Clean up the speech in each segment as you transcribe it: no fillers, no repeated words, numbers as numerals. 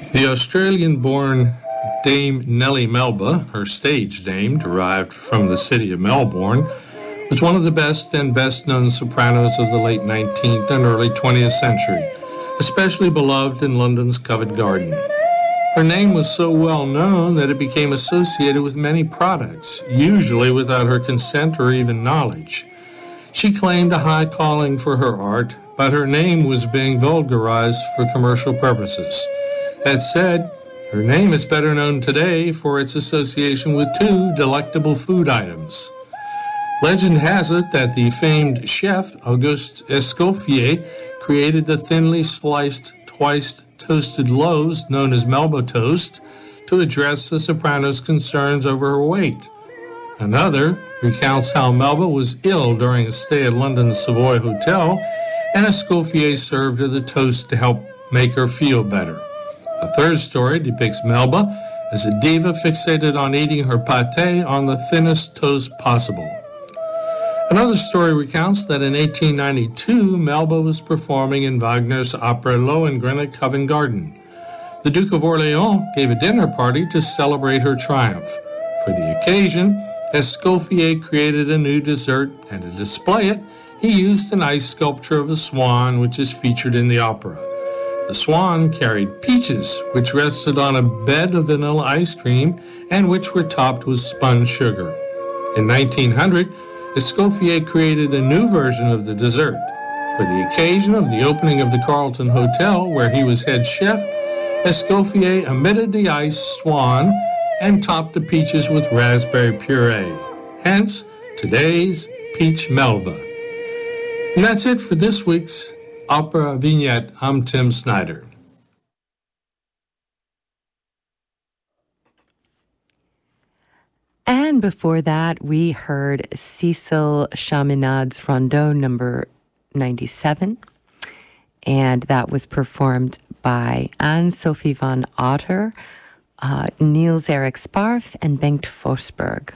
The Australian-born Dame Nellie Melba, her stage name derived from the city of Melbourne, was one of the best and best-known sopranos of the late 19th and early 20th century, especially beloved in London's Covent Garden. Her name was so well known that it became associated with many products, usually without her consent or even knowledge. She claimed a high calling for her art, but her name was being vulgarized for commercial purposes. That said, her name is better known today for its association with two delectable food items. Legend has it that the famed chef Auguste Escoffier created the thinly sliced, twice toasted loaves known as Melba toast to address the soprano's concerns over her weight. Another recounts how Melba was ill during a stay at London's Savoy Hotel, and Escoffier served her the toast to help make her feel better. A third story depicts Melba as a diva fixated on eating her pâté on the thinnest toast possible. Another story recounts that in 1892, Melba was performing in Wagner's opera Lohengrin at Covent Garden. The Duke of Orleans gave a dinner party to celebrate her triumph. For the occasion, Escoffier created a new dessert, and to display it, he used an ice sculpture of a swan, which is featured in the opera. The swan carried peaches, which rested on a bed of vanilla ice cream and which were topped with spun sugar. In 1900, Escoffier created a new version of the dessert. For the occasion of the opening of the Carlton Hotel, where he was head chef, Escoffier omitted the ice swan and topped the peaches with raspberry puree. Hence, today's Peach Melba. And that's it for this week's Opera Vignette. I'm Tim Snyder. And before that, we heard Cecil Chaminade's Rondeau number 97. And that was performed by Anne-Sophie van Otter, Niels Erik Sparf, and Bengt Forsberg.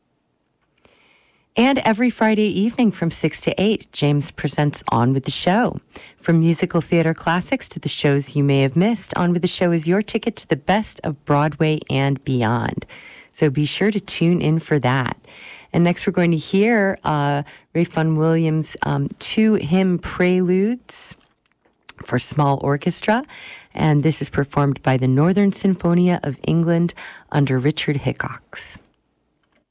And every Friday evening from 6 to 8, James presents On With the Show. From musical theater classics to the shows you may have missed, On With the Show is your ticket to the best of Broadway and beyond. So be sure to tune in for that. And next we're going to hear Ralph Vaughan Williams' two hymn preludes for small orchestra. And this is performed by the Northern Sinfonia of England under Richard Hickox.